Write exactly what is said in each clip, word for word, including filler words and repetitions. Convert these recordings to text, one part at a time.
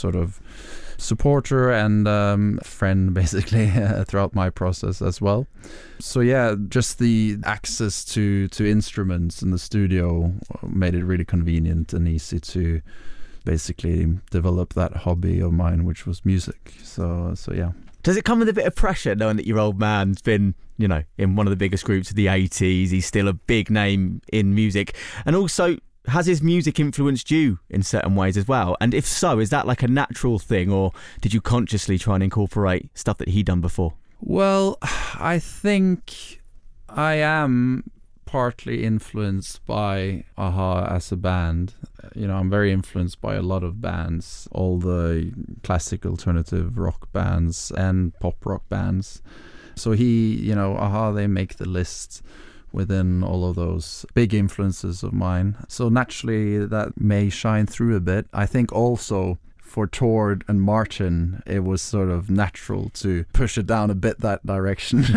sort of supporter and um, friend basically throughout my process as well. So yeah, just the access to to instruments in the studio made it really convenient and easy to basically develop that hobby of mine, which was music. So so yeah. Does it come with a bit of pressure knowing that your old man's been, you know, in one of the biggest groups of the eighties? He's still a big name in music. And also, has his music influenced you in certain ways as well? And if so, is that like a natural thing, or did you consciously try and incorporate stuff that he'd done before? Well, I think I am partly influenced by a-ha as a band. You know, I'm very influenced by a lot of bands, all the classic alternative rock bands and pop rock bands. So he, you know, a-ha, they make the list within all of those big influences of mine. So naturally that may shine through a bit. I think also for Tord and Martin, it was sort of natural to push it down a bit that direction,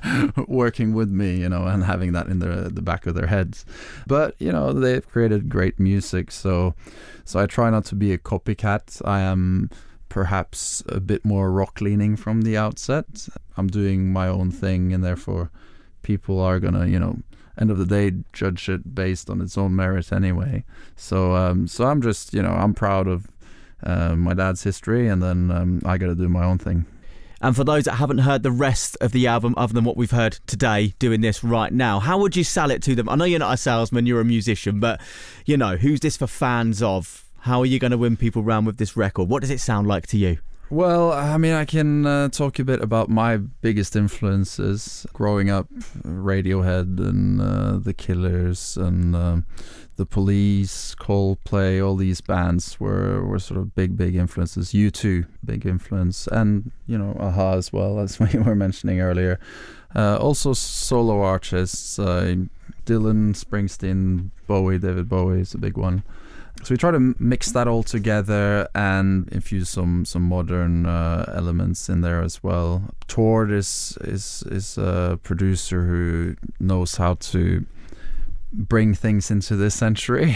working with me, you know, and having that in the the back of their heads. But, you know, they've created great music, so so I try not to be a copycat. I am perhaps a bit more rock leaning from the outset. I'm doing my own thing, and therefore people are gonna, you know, end of the day judge it based on its own merit anyway. So um, so I'm just, you know, I'm proud of uh, my dad's history, and then um, I gotta do my own thing. And for those that haven't heard the rest of the album other than what we've heard today, doing this right now, how would you sell it to them? I know you're not a salesman, you're a musician, but, you know, who's this for fans of? How are you going to win people round with this record? What does it sound like to you? Well, I mean, I can uh, talk a bit about my biggest influences. Growing up, Radiohead and uh, The Killers and um, The Police, Coldplay, all these bands were, were sort of big, big influences. U two, big influence. And, you know, a-ha as well, as we were mentioning earlier. Uh, also solo artists, uh, Dylan, Springsteen, Bowie, David Bowie is a big one. So we try to mix that all together and infuse some some modern uh, elements in there as well. Tord is is is a producer who knows how to bring things into this century,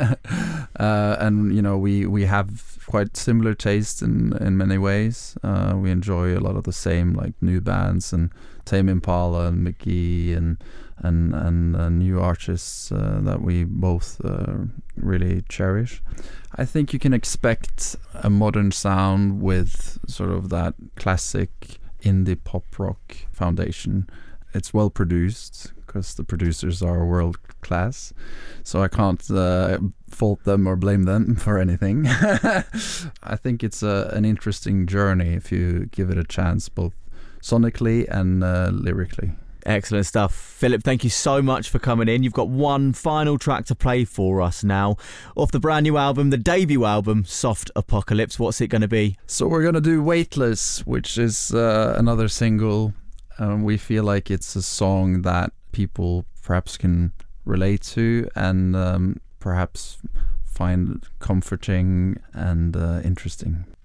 uh, and you know we we have quite similar tastes in in many ways. Uh, we enjoy a lot of the same, like new bands and Tame Impala and McGee and and and uh, new artists uh, that we both uh, really cherish. I think you can expect a modern sound with sort of that classic indie pop rock foundation. It's well produced because the producers are world class, so I can't uh, fault them or blame them for anything. I think it's a, an interesting journey if you give it a chance, both sonically and uh, lyrically. Excellent stuff. Philip, thank you so much for coming in. You've got one final track to play for us now. Off the brand new album, the debut album, Soft Apocalypse. What's it going to be? So we're going to do Weightless, which is uh, another single. Um, we feel like it's a song that people perhaps can relate to and um, perhaps find comforting and uh, interesting.